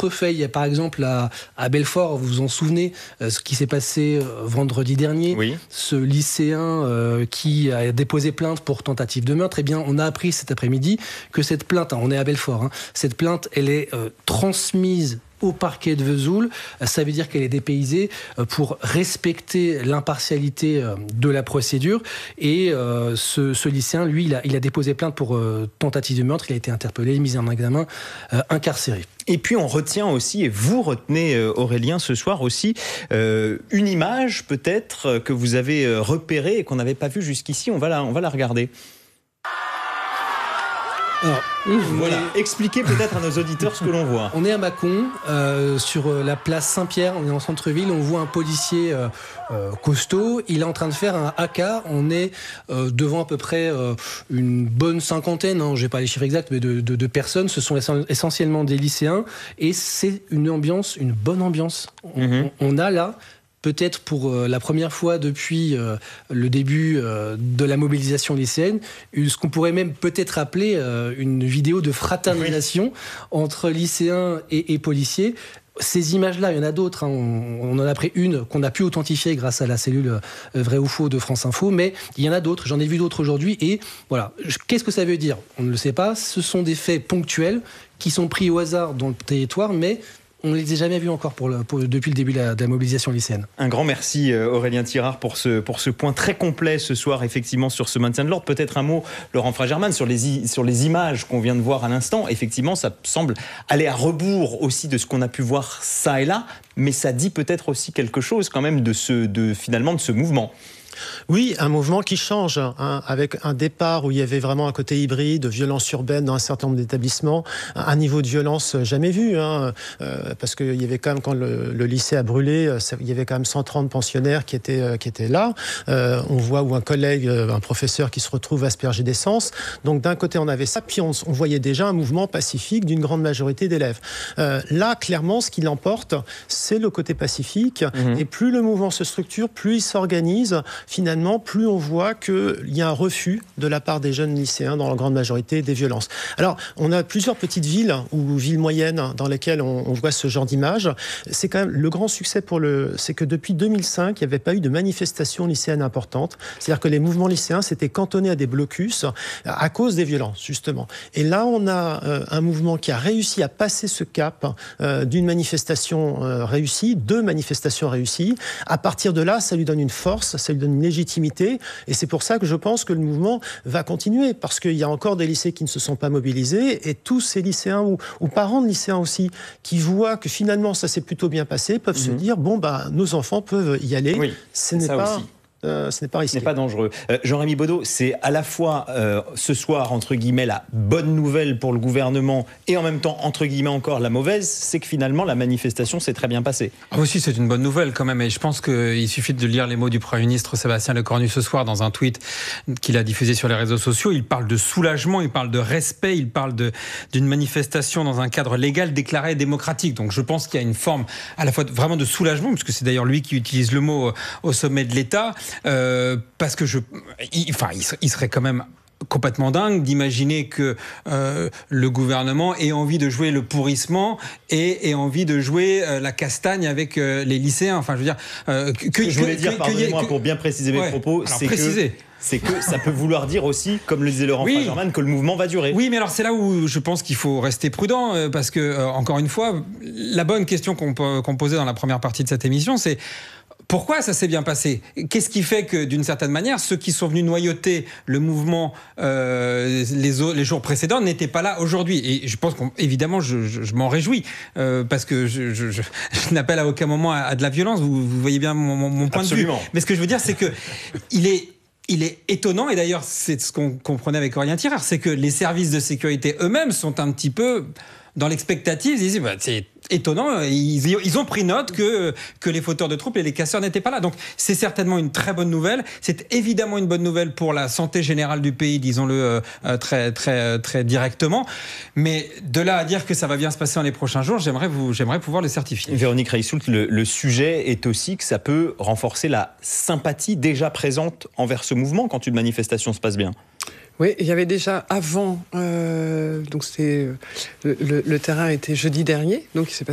d'autres faits. Il y a par exemple à Belfort, vous vous en souvenez, ce qui s'est passé vendredi dernier. Oui. Ce lycéen qui a déposé plainte pour tentative de meurtre. Eh bien, on a appris cet après-midi que cette plainte, on est à Belfort, cette plainte, elle est transmise au parquet de Vesoul. Ça veut dire qu'elle est dépaysée pour respecter l'impartialité de la procédure. Et ce lycéen, lui, il a déposé plainte pour tentative de meurtre. Il a été interpellé, mis en examen, incarcéré. Et puis on retient aussi, et vous retenez Aurélien ce soir aussi, une image peut-être que vous avez repérée et qu'on n'avait pas vue jusqu'ici. On va la regarder. Alors, voilà, expliquez peut-être à nos auditeurs ce que l'on voit. On est à Mâcon, sur la place Saint-Pierre, on est en centre-ville, on voit un policier costaud, il est en train de faire un haka, on est devant à peu près une bonne cinquantaine, je n'ai pas les chiffres exacts, mais de personnes, ce sont essentiellement des lycéens, et c'est une bonne ambiance. On a là, peut-être pour la première fois depuis le début de la mobilisation lycéenne, ce qu'on pourrait même peut-être appeler une vidéo de fraternisation entre lycéens et policiers. Ces images-là, il y en a d'autres. On en a pris une qu'on a pu authentifier grâce à la cellule Vrai ou Faux de France Info, mais il y en a d'autres. J'en ai vu d'autres aujourd'hui. Et voilà, qu'est-ce que ça veut dire ? On ne le sait pas. Ce sont des faits ponctuels qui sont pris au hasard dans le territoire, mais on ne les a jamais vus encore depuis le début de la mobilisation lycéenne. Un grand merci Aurélien Tirard pour ce point très complet ce soir, effectivement, sur ce maintien de l'ordre. Peut-être un mot, Laurent Fragerman, sur les images qu'on vient de voir à l'instant. Effectivement, ça semble aller à rebours aussi de ce qu'on a pu voir ça et là, mais ça dit peut-être aussi quelque chose quand même finalement de ce mouvement. Oui, un mouvement qui change, avec un départ où il y avait vraiment un côté hybride, de violence urbaine dans un certain nombre d'établissements, un niveau de violence jamais vu, parce qu'il y avait quand même, quand le lycée a brûlé, il y avait quand même 130 pensionnaires qui étaient là. On voit où un collègue, un professeur qui se retrouve aspergé d'essence. Donc d'un côté on avait ça, puis on voyait déjà un mouvement pacifique d'une grande majorité d'élèves. Là, clairement, ce qui l'emporte, c'est le côté pacifique, et plus le mouvement se structure, plus il s'organise. Finalement, plus on voit qu'il y a un refus de la part des jeunes lycéens, dans la grande majorité, des violences. Alors, on a plusieurs petites villes ou villes moyennes dans lesquelles on voit ce genre d'image. C'est quand même le grand succès c'est que depuis 2005, il n'y avait pas eu de manifestation lycéenne importante. C'est-à-dire que les mouvements lycéens s'étaient cantonnés à des blocus à cause des violences, justement. Et là, on a un mouvement qui a réussi à passer ce cap d'une manifestation réussie, 2 manifestations réussies. À partir de là, ça lui donne une force, ça lui donne une légitimité, et c'est pour ça que je pense que le mouvement va continuer, parce qu'il y a encore des lycées qui ne se sont pas mobilisés, et tous ces lycéens ou parents de lycéens aussi, qui voient que finalement ça s'est plutôt bien passé, peuvent se dire, nos enfants peuvent y aller, oui, ce n'est pas risqué. Ce n'est pas dangereux. Jean-Rémy Baudot, c'est à la fois ce soir, entre guillemets, la bonne nouvelle pour le gouvernement et en même temps, entre guillemets encore, la mauvaise, c'est que finalement la manifestation s'est très bien passée. Aussi, c'est une bonne nouvelle quand même, et je pense qu'il suffit de lire les mots du Premier ministre Sébastien Lecornu ce soir dans un tweet qu'il a diffusé sur les réseaux sociaux. Il parle de soulagement, il parle de respect, il parle d'une manifestation dans un cadre légal déclaré et démocratique. Donc je pense qu'il y a une forme à la fois vraiment de soulagement, puisque c'est d'ailleurs lui qui utilise le mot au sommet de l'État, parce que il serait quand même complètement dingue d'imaginer que le gouvernement ait envie de jouer le pourrissement et ait envie de jouer la castagne avec les lycéens. Enfin, je veux dire... je voulais dire, pardonnez-moi, pour bien préciser mes propos, c'est que ça peut vouloir dire aussi, comme le disait Laurent Fragerman, que le mouvement va durer. Oui, mais alors c'est là où je pense qu'il faut rester prudent, parce que, encore une fois, la bonne question qu'on posait dans la première partie de cette émission, c'est... Pourquoi ça s'est bien passé ? Qu'est-ce qui fait que, d'une certaine manière, ceux qui sont venus noyauter le mouvement les jours précédents n'étaient pas là aujourd'hui ? Et je pense qu'évidemment, je m'en réjouis, parce que je n'appelle à aucun moment à de la violence. Vous voyez bien mon point de vue. Mais ce que je veux dire, c'est que il est étonnant, et d'ailleurs, c'est ce qu'on comprenait avec Aurélien Tirard, c'est que les services de sécurité eux-mêmes sont un petit peu dans l'expectative. Ils disent, c'est étonnant, ils ont pris note que les fauteurs de troubles et les casseurs n'étaient pas là. Donc c'est certainement une très bonne nouvelle. C'est évidemment une bonne nouvelle pour la santé générale du pays, disons-le très, très, très directement. Mais de là à dire que ça va bien se passer dans les prochains jours, j'aimerais pouvoir le certifier. Véronique Reissoult, le sujet est aussi que ça peut renforcer la sympathie déjà présente envers ce mouvement quand une manifestation se passe bien. Oui, il y avait déjà avant, donc le terrain était jeudi dernier, donc il s'est passé